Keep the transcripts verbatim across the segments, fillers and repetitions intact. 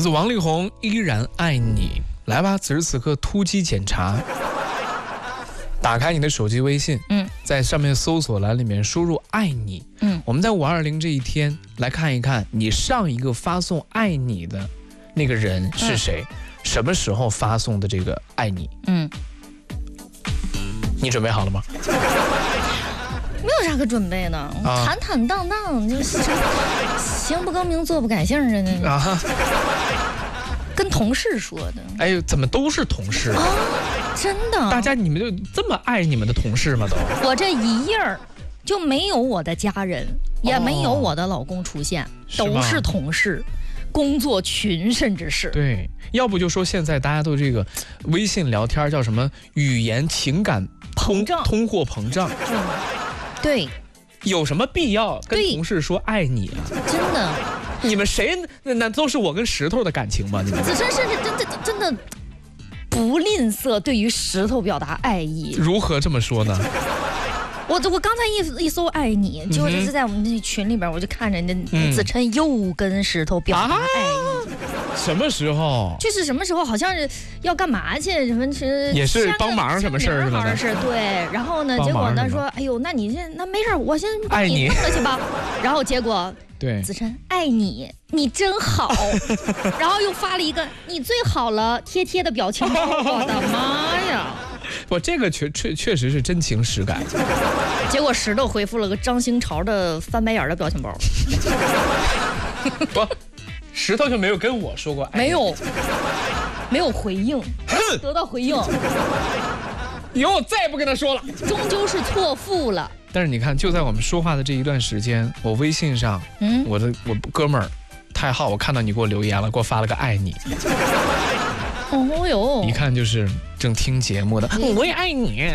自王力宏，依然爱你。来吧，此时此刻突击检查，打开你的手机微信， 嗯， 在上面搜索栏里面输入爱你， 嗯， 我们在五二零这一天来看一看你上一个发送爱你的那个人是谁，嗯、什么时候发送的这个爱你， 嗯， 你准备好了吗？ 没有啥可准备的，啊、坦坦荡荡，就是行不更名，坐不改姓的呢。啊，跟同事说的。 哎呦，怎么都是同事啊？ 真的？ 大家你们就这么爱你们的同事吗？都？ 我这一页儿就没有我的家人，也没有我的老公出现，哦、都是同事。工作群甚至是对，要不就说现在大家都这个微信聊天叫什么语言情感膨胀、 通货膨胀。 嗯，对， 有什么必要跟同事说爱你啊？ 真的， 你们谁那那都是我跟石头的感情吗？你们子琛甚至真的真的不吝啬对于石头表达爱意。 如何这么说呢？ 我我刚才一一搜爱你，就是在我们这群里边，我就看着那子琛又跟石头表达爱意。 嗯啊、什么时候？ 就是什么时候？好像是要干嘛去？什么是？ 也是帮忙什么事儿？ 好像是对。然后呢，结果呢说，哎呦，那你这那没事，我先爱你弄了去吧。然后结果对子琛爱你，你真好。然后又发了一个你最好了，贴贴的表情包。我的妈呀！ 我这个确确确实是真情实感。 结果石头回复了个张新潮的翻白眼的表情包。 不，石头就没有跟我说过爱， 没有，没有回应，得到回应。 以后再也不跟他说了。 终究是错付了。 但是你看，就在我们说话的这一段时间，我微信上，嗯，我的我哥们儿太浩，我看到你给我留言了，给我发了个爱你。 哦哟， 一看就是正听节目的，我也爱你。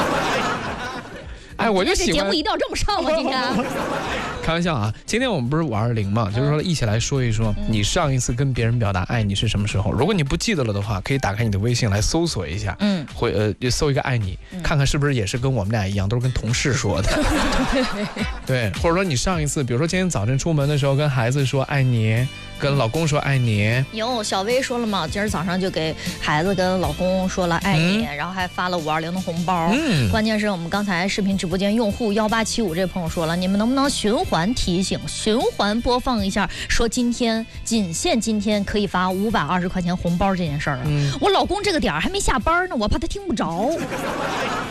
哎，我就喜欢。 这节目一定要这么上吗？今天？ 开玩笑啊！今天我们不是五二零嘛，就是说一起来说一说，你上一次跟别人表达爱你是什么时候？如果你不记得了的话，可以打开你的微信来搜索一下，嗯，会呃就搜一个爱你，看看是不是也是跟我们俩一样，都是跟同事说的。对，或者说你上一次，比如说今天早晨出门的时候，跟孩子说爱你，跟老公说爱你。 有小薇说了嘛，今儿早上就给孩子跟老公说了爱你，嗯、然后还发了五二零的红包。嗯，关键是我们刚才视频直播间用户幺八七五这朋友说了，你们能不能循环提醒、循环播放一下，说今天仅限今天可以发五百二十块钱红包这件事儿啊？嗯、我老公这个点儿还没下班呢，我怕他听不着。